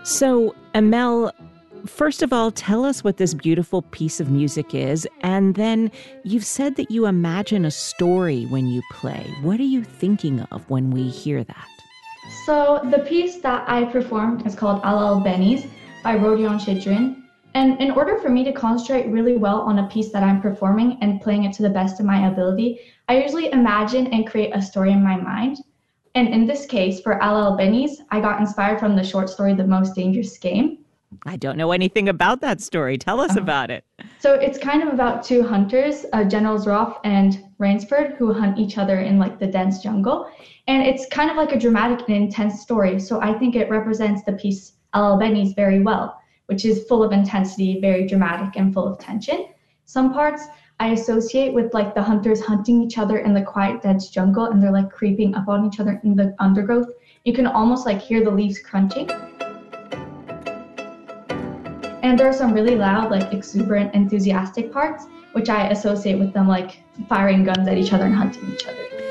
So, Amel, first of all, tell us what this beautiful piece of music is. And then you've said that you imagine a story when you play. What are you thinking of when we hear that? So the piece that I performed is called Alal Benis by Rodion Chidrin. And in order for me to concentrate really well on a piece that I'm performing and playing it to the best of my ability, I usually imagine and create a story in my mind. And in this case, for Alal Benis, I got inspired from the short story The Most Dangerous Game. I don't know anything about that story. Tell us about it. So it's kind of about two hunters, Generals Roth and Rainsford, who hunt each other in like the dense jungle. And it's kind of like a dramatic and intense story. So I think it represents the piece Al Albani's very well, which is full of intensity, very dramatic and full of tension. Some parts I associate with like the hunters hunting each other in the quiet, dense jungle, and they're like creeping up on each other in the undergrowth. You can almost like hear the leaves crunching. And there are some really loud, like exuberant, enthusiastic parts, which I associate with them like firing guns at each other and hunting each other.